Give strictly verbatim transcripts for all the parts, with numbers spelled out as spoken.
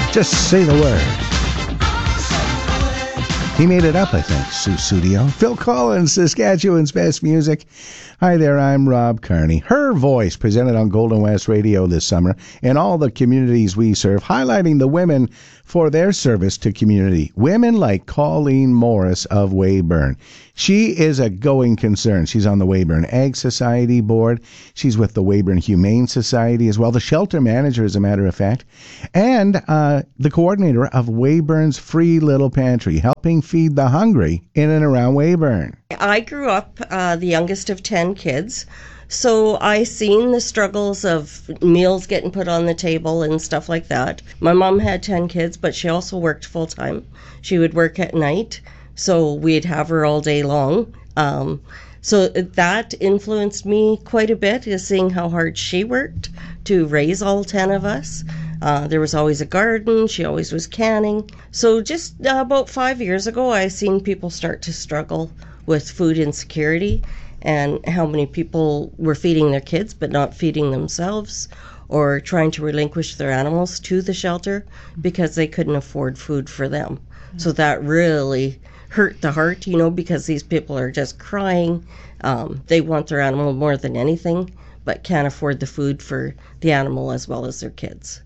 Just say the word. He made it up, I think, Sussudio. Phil Collins, Saskatchewan's best music. Hi there, I'm Rob Carney. Her Voice, presented on Golden West Radio this summer in all the communities we serve, highlighting the women for their service to community. Women like Colleen Morris of Weyburn. She is a going concern. She's on the Weyburn Ag Society board. She's with the Weyburn Humane Society as well. The shelter manager, as a matter of fact. And uh, the coordinator of Weyburn's Free Little Pantry, helping feed the hungry in and around Weyburn. I grew up uh, the youngest of ten kids. So I seen the struggles of meals getting put on the table and stuff like that. My mom had ten kids, but she also worked full time. She would work at night, so we'd have her all day long. Um, so that influenced me quite a bit, is seeing how hard she worked to raise all ten of us. Uh, there was always a garden. She always was canning. So just uh, about five years ago, I seen people start to struggle with food insecurity, and how many people were feeding their kids but not feeding themselves, or trying to relinquish their animals to the shelter because they couldn't afford food for them. Mm-hmm. So that really hurt the heart, you know, because these people are just crying. Um, they want their animal more than anything, but can't afford the food for the animal as well as their kids.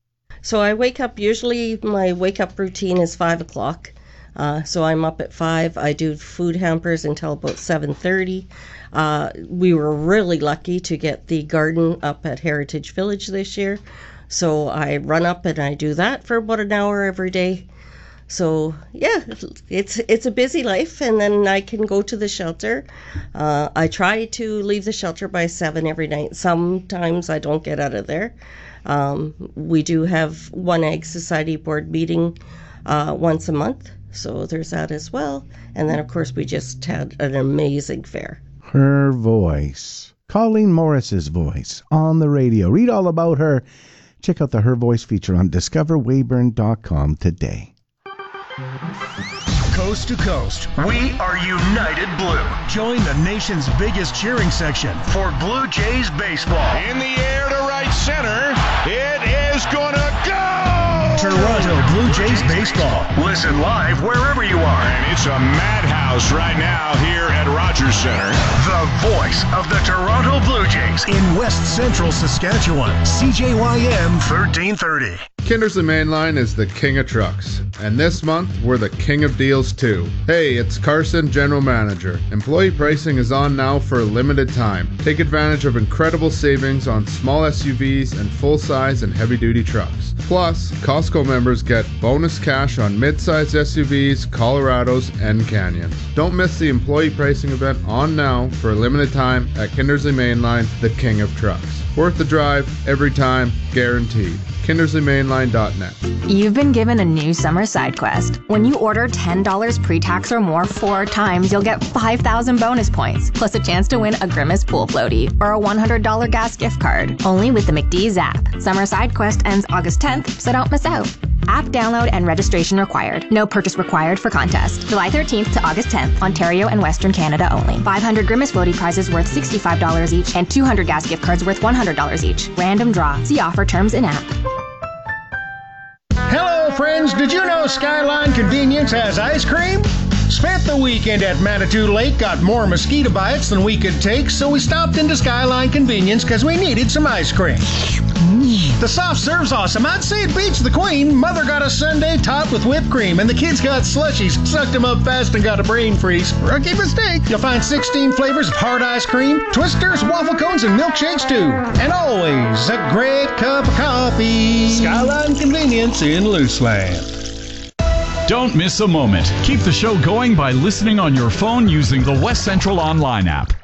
So I wake up, usually my wake up routine is five o'clock. Uh, so I'm up at five. I do food hampers until about seven thirty. Uh, we were really lucky to get the garden up at Heritage Village this year. So I run up and I do that for about an hour every day. So yeah, it's it's a busy life, and then I can go to the shelter. Uh, I try to leave the shelter by seven every night. Sometimes I don't get out of there. Um, we do have one Ag Society board meeting uh, once a month. So there's that as well. And then, of course, we just had an amazing fair. Her Voice. Colleen Morris's voice on the radio. Read all about her. Check out the Her Voice feature on discover weyburn dot com today. Coast to coast, we are United Blue. Join the nation's biggest cheering section for Blue Jays baseball. In the air to right center. It is going to go! Toronto Blue Jays baseball. Listen live wherever you are. And it's a madhouse right now here at Rogers Center. The voice of the Toronto Blue Jays in West Central Saskatchewan. C J Y M thirteen thirty. Kindersley Mainline is the king of trucks, and this month we're the king of deals too. Hey, it's Carson, General Manager. Employee pricing is on now for a limited time. Take advantage of incredible savings on small S U Vs and full-size and heavy-duty trucks. Plus, Costco members get bonus cash on mid-size S U Vs, Colorados, and Canyons. Don't miss the employee pricing event on now for a limited time at Kindersley Mainline, the king of trucks. Worth the drive, every time, guaranteed. Kindersley Mainline dot net. You've been given a new summer side quest. When you order ten dollars pre-tax or more four times, you'll get five thousand bonus points, plus a chance to win a Grimace pool floaty or a one hundred dollars gas gift card. Only with the McDee's app. Summer side quest ends August tenth, so don't miss out. App download and registration required. No purchase required for contest. July thirteenth to August tenth, Ontario and Western Canada only. five hundred Grimace floaty prizes worth sixty-five dollars each and two hundred gas gift cards worth one hundred dollars each. Random draw. See offer terms in app. Hello, friends. Did you know Skyline Convenience has ice cream? Spent the weekend at Manitou Lake, got more mosquito bites than we could take, so we stopped into Skyline Convenience because we needed some ice cream. The soft serve's awesome. I'd say it beats the Queen. Mother got a sundae topped with whipped cream, and the kids got slushies, sucked them up fast, and got a brain freeze. Rookie mistake. You'll find sixteen flavors of hard ice cream, twisters, waffle cones, and milkshakes, too. And always a great cup of coffee. Skyline Convenience in Luceland. Don't miss a moment. Keep the show going by listening on your phone using the West Central Online app.